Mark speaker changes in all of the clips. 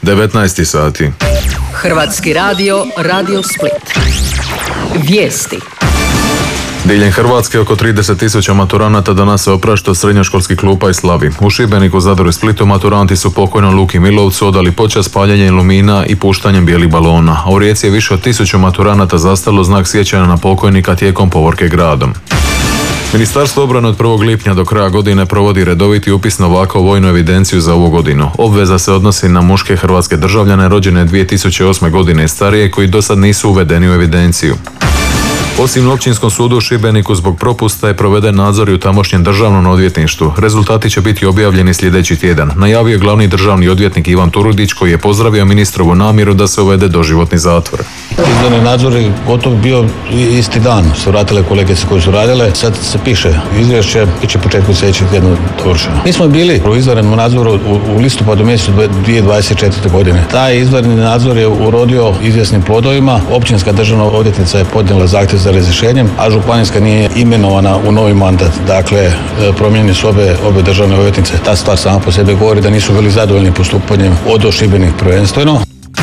Speaker 1: 19 sati.
Speaker 2: Hrvatski radio, Radio Split. Vijesti.
Speaker 1: Diljem Hrvatske oko 30.000 maturanata danas se oprašta od srednjoškolskih klupa i slavi. U Šibeniku, Zadru i Splitu maturanti su pokojnom Luki Milovcu odali počast paljenjem ilumina i puštanjem bijelih balona, a u Rijeci je više od 1000 maturanata zastalo znak sjećanja na pokojnika tijekom povorke gradom. Ministarstvo obrane od 1. lipnja do kraja godine provodi redoviti upis novaka u vojnu evidenciju za ovu godinu. Obveza se odnosi na muške hrvatske državljane rođene 2008. godine i starije koji do sad nisu uvedeni u evidenciju. Osim Općinskom sudu u Šibeniku zbog propusta je proveden nadzor i u tamošnjem državnom odvjetništvu. Rezultati će biti objavljeni sljedeći tjedan. Najavio je glavni državni odvjetnik Ivan Turudić koji je pozdravio ministrovu namjeru da se uvede doživotni zatvor.
Speaker 3: Izvorni nadzor je gotov bio isti dan. Su vratile kolegice koje su radile. Sad se piše izvješće, bit će početku sljedećeg tjedna dovršeno. Mi smo bili u izvanrednom nadzoru u listopadu mjesecu 2024. godine. Taj izvanredni nadzor je urodio izvjesnim plodovima. Općinska državna odvjetnica je podnijela zahtjev za razrješenjem, a županijska nije imenovana u novi mandat. Dakle, promijenjene su obe državne odvjetnice. Ta stvar sama po sebi govori da nisu bili zadovoljni postupanjem od Šibenik prvenstveno.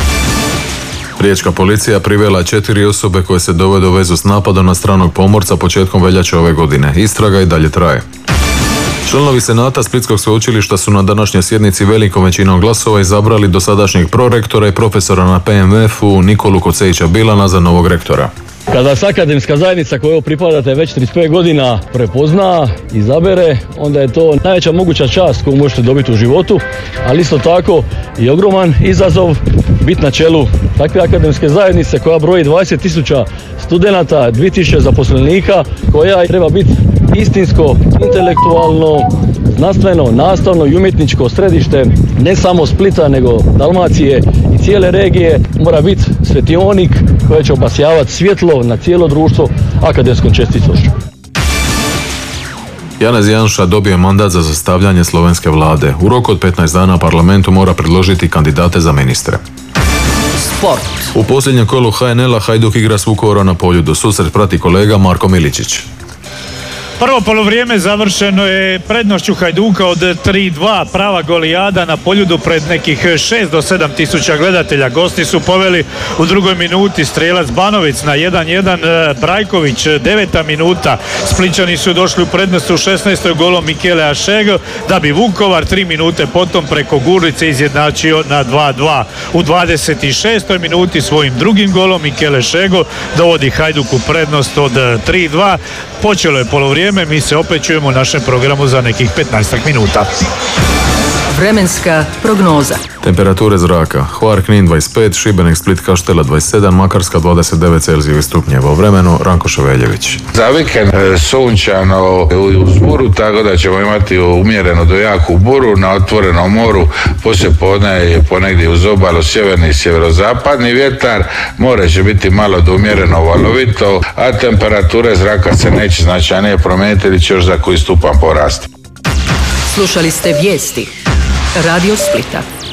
Speaker 1: Riječka policija privela 4 osobe koje se dovode u vezu s napadom na stranog pomorca početkom veljače ove godine. Istraga i dalje traje. Članovi Senata Splitskog sveučilišta su na današnjoj sjednici velikom većinom glasova izabrali dosadašnjeg prorektora i profesora na PMF-u Nikolu Kocejića Bilana za novog rektora.
Speaker 4: Kada se akademska zajednica kojoj pripadate već 35 godina prepozna, izabere, onda je to najveća moguća čast koju možete dobiti u životu, ali isto tako i ogroman izazov biti na čelu takve akademske zajednice koja broji 20.000 studenata, 2.000 zaposlenika, koja treba biti istinsko, intelektualno, znanstveno, nastavno i umjetničko središte ne samo Splita nego Dalmacije i cijele regije. Mora biti svetionik koji će obasjavati svjetlo na cijelo društvo akademskom čestitošću.
Speaker 1: Janez Janša dobio mandat za sastavljanje slovenske vlade. U roku od 15 dana parlamentu mora predložiti kandidate za ministre.
Speaker 2: Sport.
Speaker 1: U posljednjem kolu HNL-a Hajduk igra s Vukovarom na Poljudu. Susret prati kolega Marko Miličić.
Speaker 5: Prvo polovrijeme završeno je prednošću Hajduka od 3-2, prava golijada na Poljudu pred nekih 6 do 7 tisuća gledatelja. Gosti su poveli u drugoj minuti, strelac Banović na 1-1, Brajković 9. minuta. Splićani su došli u prednost u 16. golom Mikele Ašego, da bi Vukovar 3 minute potom preko Gurlice izjednačio na 2-2. U 26. minuti svojim drugim golom Mikele Šego dovodi Hajduk u prednost od 3-2. Počelo je polovrijeme, mi se opet čujemo u našem programu za nekih 15 minuta.
Speaker 2: Vremenska prognoza.
Speaker 1: Temperature zraka. Hvar, Knin 25, Šibenik, Split, Kaštela 27, Makarska 29 Celzijevih stupnjeva. U vremenu Ranko Ševeljević.
Speaker 6: Za vikend sunčano uz buru, tako da ćemo imati umjerenu do jaku buru na otvorenom moru. Poslije podne je ponegdje uz obalu sjeverni i sjeverozapadni vjetar. More će biti malo do umjereno valovito, a temperature zraka se neće značajnije promijeniti ili će još za koji stupanj porasti.
Speaker 2: Slušali ste vijesti Radio Splita.